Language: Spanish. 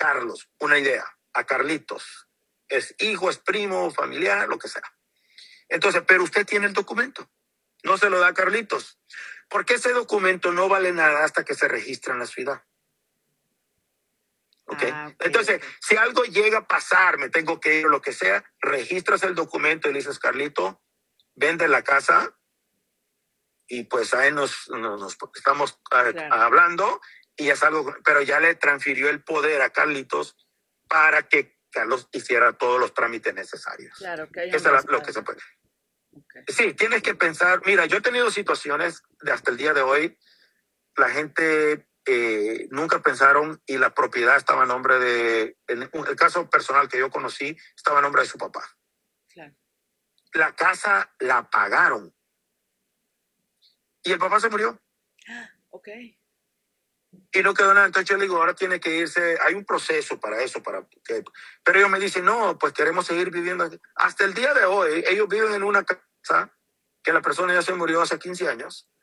Carlos, una idea, a Carlitos. Es hijo, es primo, familiar, lo que sea. Entonces, pero usted tiene el documento. No se lo da a Carlitos. Porque ese documento no vale nada hasta que se registra en la ciudad. ¿Okay? Entonces, si algo llega a pasar, me tengo que ir o lo que sea, registras el documento y le dices, Carlito, vende la casa y pues ahí nos estamos hablando y es algo, pero ya le transfirió el poder a Carlitos para que Carlos hiciera todos los trámites necesarios. Claro, que eso es lo que se puede. Okay. Sí, tienes que pensar, mira, yo he tenido situaciones de hasta el día de hoy, la gente nunca pensaron y la propiedad estaba a nombre de, en el caso personal que yo conocí, estaba a nombre de su papá. Claro. La casa la pagaron y el papá se murió. Ok. Y no quedó nada. Entonces yo le digo, ahora tiene que irse, hay un proceso para eso, pero ellos me dicen, no, pues queremos seguir viviendo aquí. Hasta el día de hoy, ellos viven en una casa que la persona ya se murió hace 15 años.